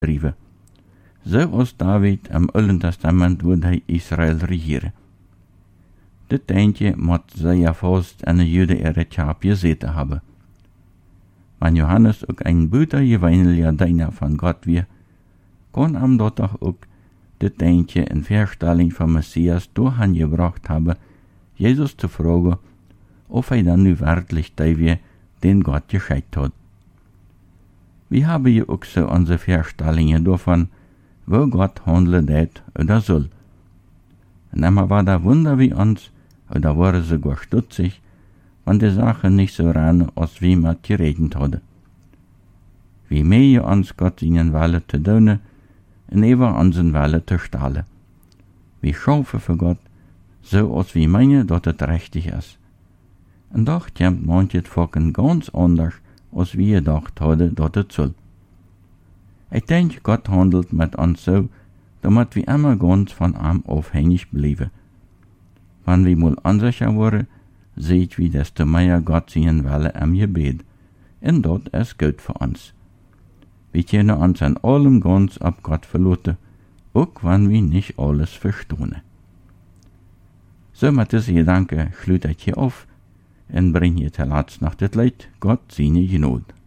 drijven. Zoals David im Oude Testament wil hij Israël regeren. Dit eindje moet zeer vast in de Jude ihre Tjaap gezeten hebben. Wenn Johannes ook ein buitengewijnelijke diener van God weer, kon hem dat toch ook dit eindje in verstelling van Messias doorheen gebracht hebben, Jezus te vragen of hij dan nu werkelijk die weer den Gott geschickt hat. Wir haben ja auch so unsere Vorstellungen davon, wo Gott handelt det oder soll. Und immer war da Wunder wie uns, oder war sogar stutzig, wenn die Sache nicht so ran, als wie man geredet hatte. Wie mehr uns Gott seinen Wille zu tun, und über unseren Wille zu stellen. Wir schaffen für Gott, so als wir meinen, dass es richtig ist. Und doch kommt manches Volken ganz anders, als wir gedacht hadden dat het soll. Ich denke, Gott handelt mit uns so, damit wir immer ganz von ihm abhängig bleiben. Wenn wir mal unsicher waren, seht wie desto mehr Gott seinen Wille im Gebet. Und das ist gut für uns. Wir können uns in allem ganz auf Gott verlassen, auch wenn wir nicht alles verstehen. So mit diesem Gedanke schließe ich hier auf und bringe jetzt zuletzt noch das Lied Gott seine Gnade.